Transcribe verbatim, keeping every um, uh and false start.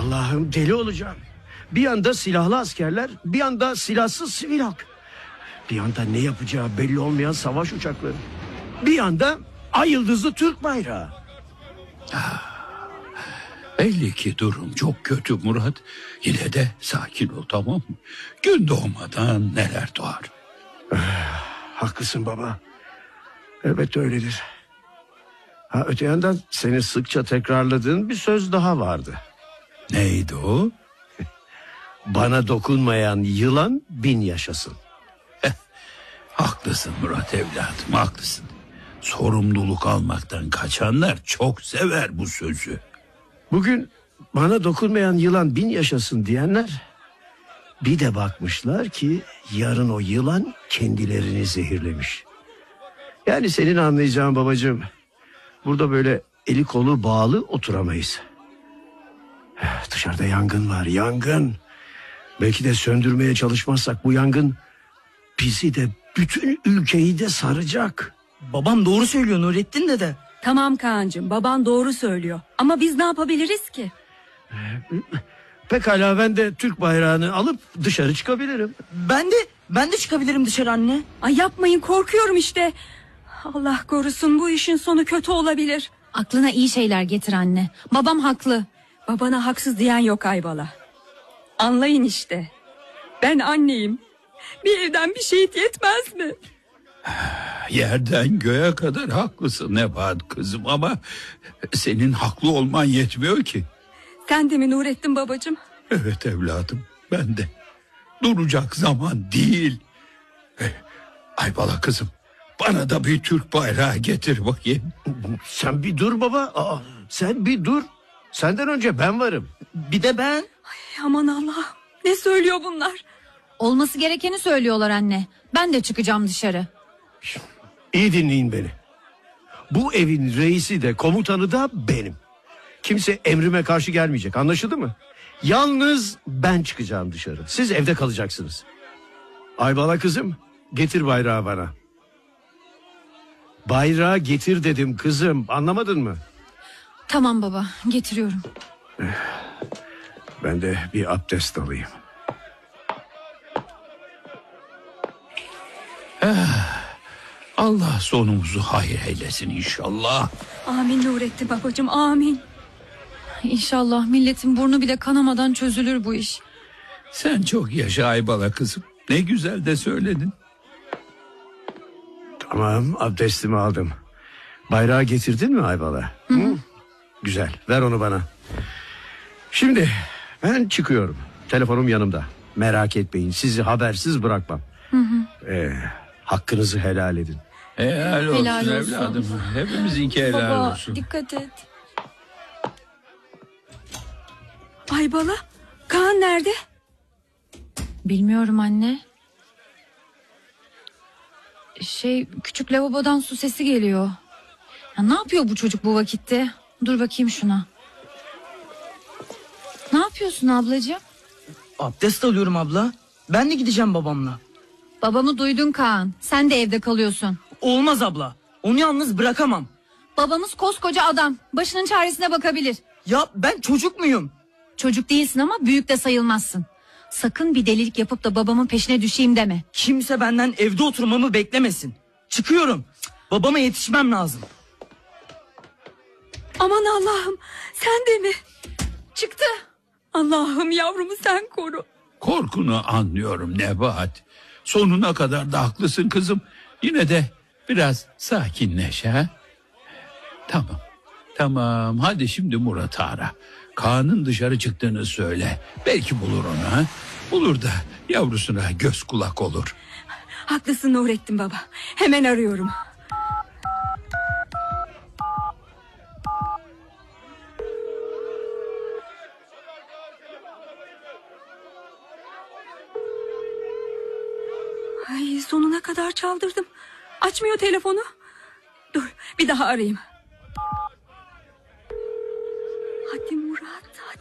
Allah'ım, deli olacağım. Bir yanda silahlı askerler, bir yanda silahsız sivil halk. Bir yanda ne yapacağı belli olmayan savaş uçakları. Bir yanda ay yıldızlı Türk bayrağı. Belli ki durum çok kötü Murat. Yine de sakin ol, tamam mı? Gün doğmadan neler doğar. Haklısın baba. Evet öyledir. Ha, öte yandan seni sıkça tekrarladığın bir söz daha vardı. Neydi o? Bana dokunmayan yılan bin yaşasın. Haklısın Murat evladım, haklısın. Sorumluluk almaktan kaçanlar çok sever bu sözü. Bugün bana dokunmayan yılan bin yaşasın diyenler, bir de bakmışlar ki yarın o yılan kendilerini zehirlemiş. Yani senin anlayacağın babacığım, burada böyle eli kolu bağlı oturamayız. Dışarıda yangın var, yangın. Belki de söndürmeye çalışmazsak bu yangın bizi de bütün ülkeyi de saracak. Babam doğru söylüyor Nurettin dede. Tamam Kaan'cığım, baban doğru söylüyor. Ama biz ne yapabiliriz ki? Pekala, ben de Türk bayrağını alıp dışarı çıkabilirim. Ben de ben de çıkabilirim dışarı anne. Ay yapmayın, korkuyorum işte. Allah korusun, bu işin sonu kötü olabilir. Aklına iyi şeyler getir anne. Babam haklı. Babana haksız diyen yok Aybala. Anlayın işte. Ben anneyim. Bir evden bir şehit yetmez mi? Yerden göğe kadar haklısın Nebahat kızım, ama senin haklı olman yetmiyor ki. Sen de mi Nurettin babacığım? Evet evladım, ben de. Duracak zaman değil. Aybala kızım, bana da bir Türk bayrağı getir bakayım. Sen bir dur baba. Aa, sen bir dur. Senden önce ben varım. Bir de ben. Ay aman Allah. Ne söylüyor bunlar? Olması gerekeni söylüyorlar anne. Ben de çıkacağım dışarı. İyi dinleyin beni. Bu evin reisi de komutanı da benim. Kimse emrime karşı gelmeyecek, anlaşıldı mı? Yalnız ben çıkacağım dışarı. Siz evde kalacaksınız. Aybala kızım, getir bayrağı bana. Bayrağı getir dedim kızım, anlamadın mı? Tamam baba, getiriyorum. Ben de bir abdest alayım. Allah sonumuzu hayır eylesin inşallah. Amin Nurettin babacığım, amin. İnşallah milletin burnu bile kanamadan çözülür bu iş. Sen çok yaşa Aybala kızım. Ne güzel de söyledin. Tamam, abdestimi aldım. Bayrağı getirdin mi Aybala? Hı hı. Güzel, ver onu bana. Şimdi ben çıkıyorum. Telefonum yanımda. Merak etmeyin, sizi habersiz bırakmam. Hı hı. Ee, hakkınızı helal edin. Helal olsun, Helal olsun. evladım. Hepimizinki helal Baba, olsun. dikkat et. Aybala, Kaan nerede? Bilmiyorum anne. Şey, küçük lavabodan su sesi geliyor. Ya ne yapıyor bu çocuk bu vakitte? Dur bakayım şuna. Ne yapıyorsun ablacığım? Abdest alıyorum abla. Ben de gideceğim babamla. Babamı duydun Kaan. Sen de evde kalıyorsun. Olmaz abla. Onu yalnız bırakamam. Babamız koskoca adam. Başının çaresine bakabilir. Ya ben çocuk muyum? Çocuk değilsin ama büyük de sayılmazsın. Sakın bir delilik yapıp da babamın peşine düşeyim deme. Kimse benden evde oturmamı beklemesin. Çıkıyorum. Cık, babama yetişmem lazım. Aman Allah'ım, sen de mi? Çıktı. Allah'ım, yavrumu sen koru. Korkunu anlıyorum Nebahat. Sonuna kadar da haklısın kızım. Yine de biraz sakinleş ha. Tamam. Tamam, hadi şimdi Murat'ı ara. Kaan'ın dışarı çıktığını söyle. Belki bulur onu ha. Bulur da yavrusuna göz kulak olur. Haklısın Nurettin baba. Hemen arıyorum. Ay, sonuna kadar çaldırdım. Açmıyor telefonu. Dur, bir daha arayayım.